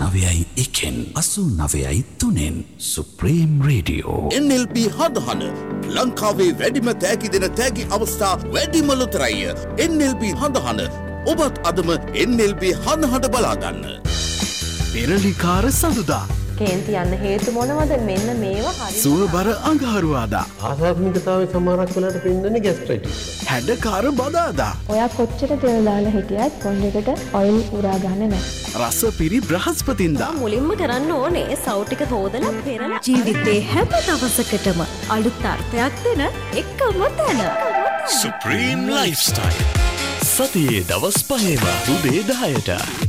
89.1 89.3 Supreme Radio NLP හදහන ලංකාවේ වැඩිම තෑගි දෙන තෑගි අවස්ථා වැඩිම ලොතරැය NLP හදහන ඔබත් අදම NLP හදහට බලාගන්න පෙරලිකාර සඳුදා කේන්ති යන්න හේතු මොනවද මෙන්න මේවා හරි සුවබර අඟහරුවාදා ආසාත්මිකතාවයේ සමහරක් වෙලාවට පින්නන්නේ ગેස්ට්‍රයිටිස් හැඩකාර බදාදා ඔයා කොච්චර තෙල් දාලා හිටියත් කොණ්ඩෙකට ඔයිල් උරා ගන්න නැහැ රසපිරි බ්‍රහස්පතින්දා මුලින්ම කරන්න ඕනේ සව් ටික හොදලා පෙරලා ජීවිතේ හැම දවසකටම අලුත් අර්ථයක් දෙන එකම තැන Supreme Lifestyle සතියේ දවස් 5ම උදේ 10ට